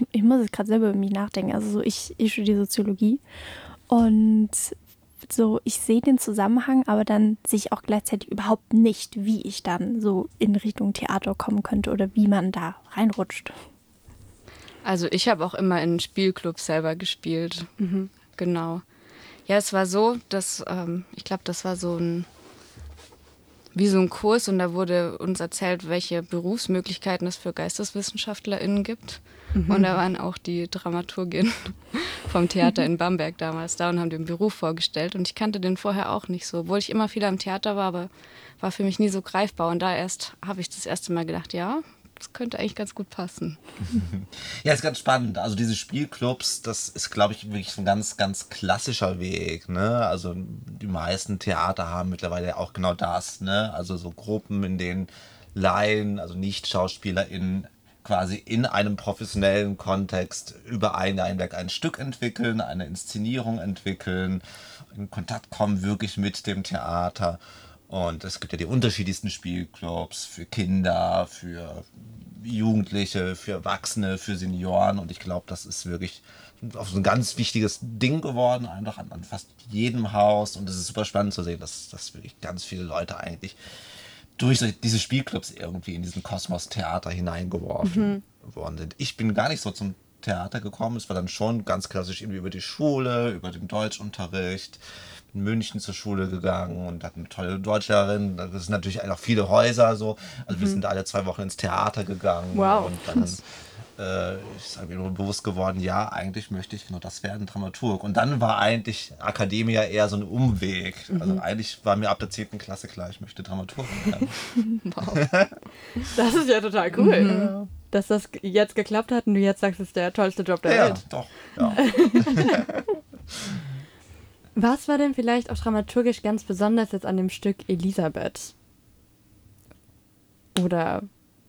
ich muss jetzt gerade selber über mich nachdenken. Also so ich studiere Soziologie und so, ich sehe den Zusammenhang, aber dann sehe ich auch gleichzeitig überhaupt nicht, wie ich dann so in Richtung Theater kommen könnte oder wie man da reinrutscht. Also ich habe auch immer in Spielclubs selber gespielt. Genau. Ja, es war so, dass, ich glaube, das war wie so ein Kurs und da wurde uns erzählt, welche Berufsmöglichkeiten es für GeisteswissenschaftlerInnen gibt. Und da waren auch die Dramaturgin vom Theater in Bamberg damals da und haben den Beruf vorgestellt. Und ich kannte den vorher auch nicht so, obwohl ich immer viel am Theater war, aber war für mich nie so greifbar. Und da erst habe ich das erste Mal gedacht, ja, das könnte eigentlich ganz gut passen. Ja, ist ganz spannend. Also diese Spielclubs, das ist, glaube ich, wirklich so ein ganz, ganz klassischer Weg. Ne? Also die meisten Theater haben mittlerweile auch genau das. Ne? Also so Gruppen, in denen Laien, also Nicht-SchauspielerInnen, quasi in einem professionellen Kontext über ein Jahr hinweg ein Stück entwickeln, eine Inszenierung entwickeln, in Kontakt kommen wirklich mit dem Theater. Und es gibt ja die unterschiedlichsten Spielclubs für Kinder, für Jugendliche, für Erwachsene, für Senioren. Und ich glaube, das ist wirklich auch so ein ganz wichtiges Ding geworden, einfach an fast jedem Haus. Und es ist super spannend zu sehen, dass wirklich ganz viele Leute eigentlich durch diese Spielclubs irgendwie in diesen Kosmos Theater hineingeworfen worden sind. Ich bin gar nicht so zum Theater gekommen. Es war dann schon ganz klassisch irgendwie über die Schule, über den Deutschunterricht. In München zur Schule gegangen und hatten eine tolle Deutschlehrerin. Das sind natürlich auch viele Häuser so. Also wir sind alle 2 Wochen ins Theater gegangen. Wow. Und dann ist mir nur bewusst geworden, ja, eigentlich möchte ich genau das werden, Dramaturg. Und dann war eigentlich Akademia eher so ein Umweg. Also eigentlich war mir ab der 10. Klasse klar, ich möchte Dramaturg werden. Wow. Das ist ja total cool, dass das jetzt geklappt hat und du jetzt sagst, es ist der tollste Job der Welt. Doch, ja. Was war denn vielleicht auch dramaturgisch ganz besonders jetzt an dem Stück Elisabeth? Oder...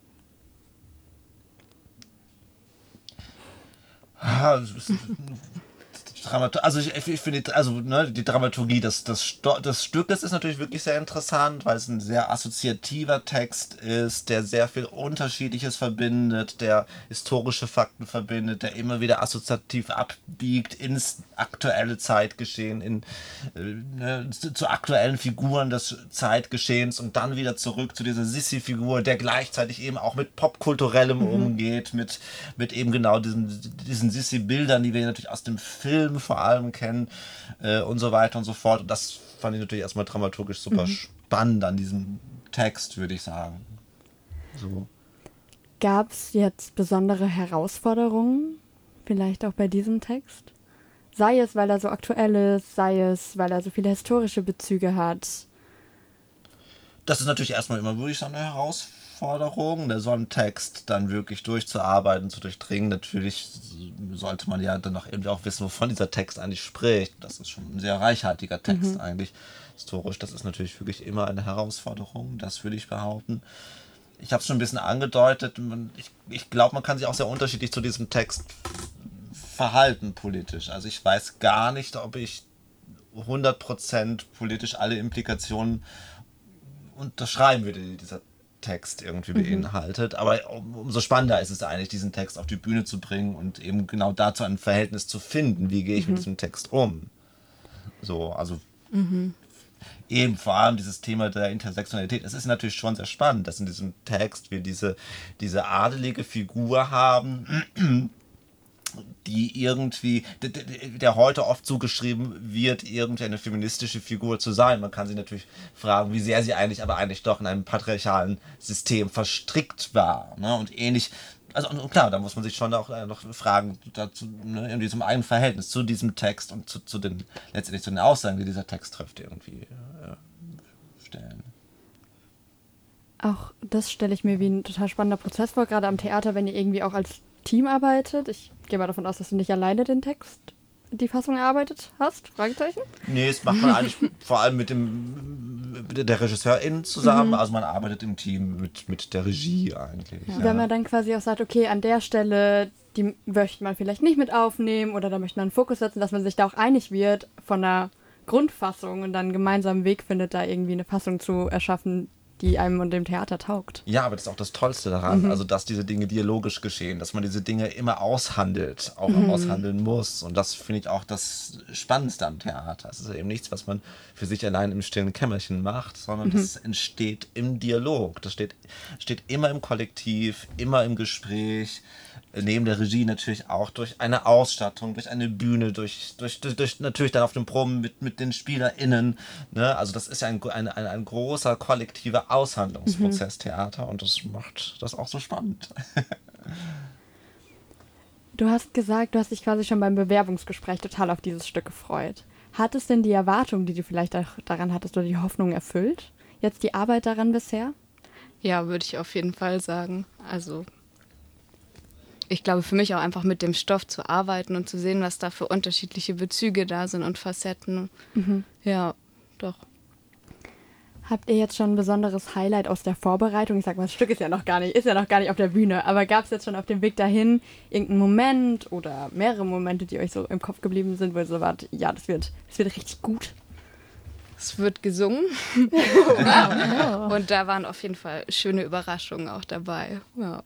Also ich finde, also ne, die Dramaturgie des Stückes ist natürlich wirklich sehr interessant, weil es ein sehr assoziativer Text ist, der sehr viel Unterschiedliches verbindet, der historische Fakten verbindet, der immer wieder assoziativ abbiegt ins aktuelle Zeitgeschehen, zu aktuellen Figuren des Zeitgeschehens und dann wieder zurück zu dieser Sissi-Figur, der gleichzeitig eben auch mit Popkulturellem umgeht, mit eben genau diesen Sissi-Bildern, die wir natürlich aus dem Film vor allem kennen und so weiter und so fort. Und das fand ich natürlich erstmal dramaturgisch super spannend an diesem Text, würde ich sagen. So. Gab es jetzt besondere Herausforderungen, vielleicht auch bei diesem Text? Sei es, weil er so aktuell ist, sei es, weil er so viele historische Bezüge hat. Das ist natürlich erstmal immer wirklich so eine Herausforderung, so einen Text dann wirklich durchzuarbeiten, zu durchdringen. Natürlich sollte man ja dann auch irgendwie auch wissen, wovon dieser Text eigentlich spricht. Das ist schon ein sehr reichhaltiger Text eigentlich, historisch. Das ist natürlich wirklich immer eine Herausforderung, das würde ich behaupten. Ich habe es schon ein bisschen angedeutet. Ich glaube, man kann sich auch sehr unterschiedlich zu diesem Text verhalten politisch. Also ich weiß gar nicht, ob ich 100% politisch alle Implikationen unterschreiben würde, die dieser Text irgendwie beinhaltet. Aber umso spannender ist es eigentlich, diesen Text auf die Bühne zu bringen und eben genau dazu ein Verhältnis zu finden. Wie gehe ich mit diesem Text um? So, also eben vor allem dieses Thema der Intersektionalität. Es ist natürlich schon sehr spannend, dass in diesem Text wir diese adelige Figur haben, die irgendwie, der heute oft zugeschrieben wird, irgendwie eine feministische Figur zu sein. Man kann sich natürlich fragen, wie sehr sie eigentlich doch in einem patriarchalen System verstrickt war. Ne? Und ähnlich, also und klar, da muss man sich schon auch noch fragen, dazu, ne, irgendwie zum eigenen Verhältnis zu diesem Text und letztendlich zu den Aussagen, die dieser Text trifft, irgendwie stellen. Auch das stelle ich mir wie ein total spannender Prozess vor, gerade am Theater, wenn ihr irgendwie auch als Team arbeitet. Ich gehe mal davon aus, dass du nicht alleine die Fassung erarbeitet hast? Fragezeichen? Nee, das macht man eigentlich vor allem mit der Regisseurin zusammen. Also man arbeitet im Team mit der Regie eigentlich. Ja. Wenn man dann quasi auch sagt, okay, an der Stelle, die möchte man vielleicht nicht mit aufnehmen oder da möchte man einen Fokus setzen, dass man sich da auch einig wird von der Grundfassung und dann gemeinsam einen Weg findet, da irgendwie eine Fassung zu erschaffen, die einem und dem Theater taugt. Ja, aber das ist auch das Tollste daran, also dass diese Dinge dialogisch geschehen, dass man diese Dinge immer aushandelt, auch aushandeln muss. Und das finde ich auch das Spannendste am Theater. Es ist ja eben nichts, was man für sich allein im stillen Kämmerchen macht, sondern das entsteht im Dialog. Das steht immer im Kollektiv, immer im Gespräch. Neben der Regie natürlich auch durch eine Ausstattung, durch eine Bühne, durch natürlich dann auf den Proben mit den SpielerInnen. Ne? Also das ist ja ein großer kollektiver Aushandlungsprozess, Theater, und das macht das auch so spannend. Du hast gesagt, du hast dich quasi schon beim Bewerbungsgespräch total auf dieses Stück gefreut. Hat es denn die Erwartung, die du vielleicht auch daran hattest, oder die Hoffnung erfüllt? Jetzt die Arbeit daran bisher? Ja, würde ich auf jeden Fall sagen. Also ich glaube, für mich auch einfach mit dem Stoff zu arbeiten und zu sehen, was da für unterschiedliche Bezüge da sind und Facetten. Ja, doch. Habt ihr jetzt schon ein besonderes Highlight aus der Vorbereitung? Ich sag mal, das Stück ist ja noch gar nicht auf der Bühne, aber gab es jetzt schon auf dem Weg dahin irgendeinen Moment oder mehrere Momente, die euch so im Kopf geblieben sind, wo ihr so wart, ja, das wird richtig gut? Es wird gesungen. Und da waren auf jeden Fall schöne Überraschungen auch dabei. Ja.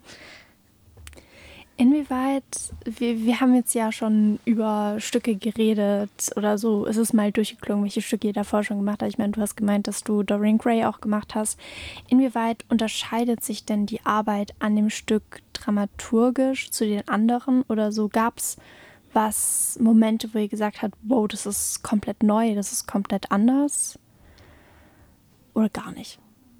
Inwieweit, wir haben jetzt ja schon über Stücke geredet oder so, ist es mal durchgeklungen, welche Stücke ihr davor schon gemacht habt. Ich meine, du hast gemeint, dass du Dorian Gray auch gemacht hast. Inwieweit unterscheidet sich denn die Arbeit an dem Stück dramaturgisch zu den anderen oder so? Gab es Momente, wo ihr gesagt habt, wow, das ist komplett neu, das ist komplett anders? Oder gar nicht?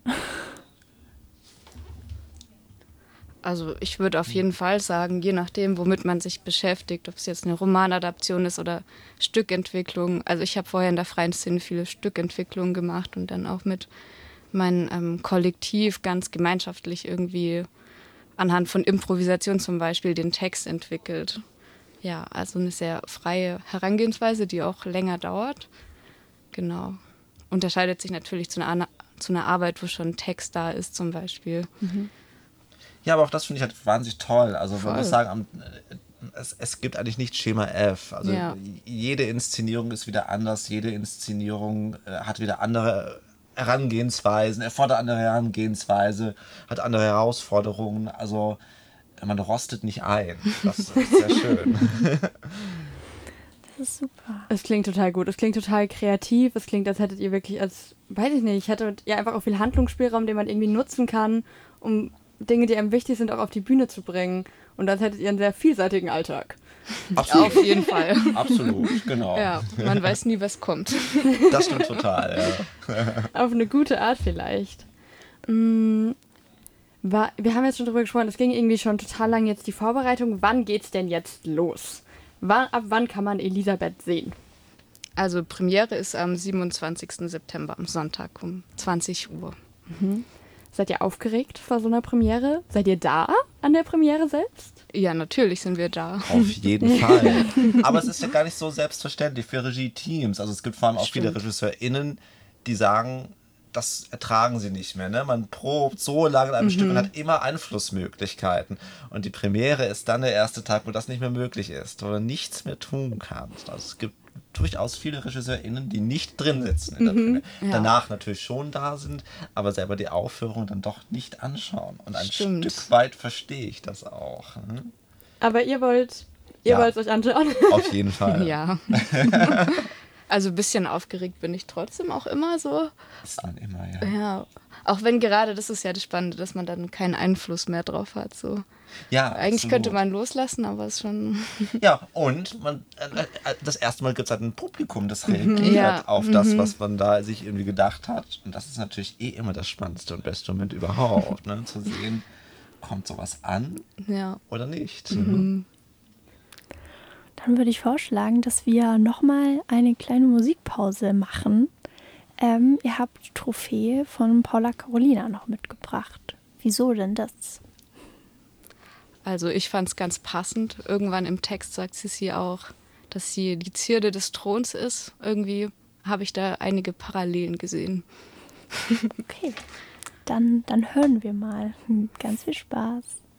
Also ich würde auf jeden Fall sagen, je nachdem, womit man sich beschäftigt, ob es jetzt eine Romanadaption ist oder Stückentwicklung. Also ich habe vorher in der freien Szene viele Stückentwicklungen gemacht und dann auch mit meinem Kollektiv ganz gemeinschaftlich irgendwie anhand von Improvisation zum Beispiel den Text entwickelt. Ja, also eine sehr freie Herangehensweise, die auch länger dauert. Genau. Unterscheidet sich natürlich zu einer Arbeit, wo schon ein Text da ist zum Beispiel. Ja, aber auch das finde ich halt wahnsinnig toll. Also man muss sagen, es gibt eigentlich nicht Schema F. Also jede Inszenierung ist wieder anders, jede Inszenierung hat wieder andere Herangehensweisen, erfordert andere Herangehensweise, hat andere Herausforderungen. Also man rostet nicht ein. Das ist sehr schön. Das ist super. Es klingt total gut, es klingt total kreativ, es klingt, als hättet ihr wirklich, weiß ich nicht, hättet ihr einfach auch viel Handlungsspielraum, den man irgendwie nutzen kann, um Dinge, die einem wichtig sind, auch auf die Bühne zu bringen. Und als hättet ihr einen sehr vielseitigen Alltag. Absolut. Auf jeden Fall. Absolut, genau. Ja, man weiß nie, was kommt. Das stimmt total, ja. Auf eine gute Art vielleicht. Wir haben jetzt schon drüber gesprochen, es ging irgendwie schon total lang jetzt die Vorbereitung. Wann geht's denn jetzt los? Ab wann kann man Elisabeth sehen? Also Premiere ist am 27. September, am Sonntag um 20 Uhr. Seid ihr aufgeregt vor so einer Premiere? Seid ihr da an der Premiere selbst? Ja, natürlich sind wir da. Auf jeden Fall. Aber es ist ja gar nicht so selbstverständlich für Regie-Teams. Also es gibt vor allem auch viele RegisseurInnen, die sagen, das ertragen sie nicht mehr. Ne? Man probt so lange an einem Stück und hat immer Einflussmöglichkeiten. Und die Premiere ist dann der erste Tag, wo das nicht mehr möglich ist, wo du nichts mehr tun kannst. Also es gibt durchaus viele RegisseurInnen, die nicht drin sitzen in der Premiere. Ja. Danach natürlich schon da sind, aber selber die Aufführung dann doch nicht anschauen. Und ein Stück weit verstehe ich das auch. Ne? Aber ihr wollt es euch anschauen? Auf jeden Fall. Ja. Also ein bisschen aufgeregt bin ich trotzdem auch immer so. Ist man immer, ja. Ja, auch wenn gerade, das ist ja das Spannende, dass man dann keinen Einfluss mehr drauf hat. So. Ja, eigentlich könnte man loslassen, aber es ist schon... Ja, und das erste Mal gibt es halt ein Publikum, das reagiert auf das, was man da sich irgendwie gedacht hat. Und das ist natürlich immer das spannendste und beste Moment überhaupt, ne? Zu sehen, kommt sowas an oder nicht. Dann würde ich vorschlagen, dass wir nochmal eine kleine Musikpause machen. Ihr habt die Trophäe von Paula Carolina noch mitgebracht. Wieso denn das? Also ich fand es ganz passend. Irgendwann im Text sagt sie auch, dass sie die Zierde des Throns ist. Irgendwie habe ich da einige Parallelen gesehen. Okay, dann hören wir mal. Ganz viel Spaß.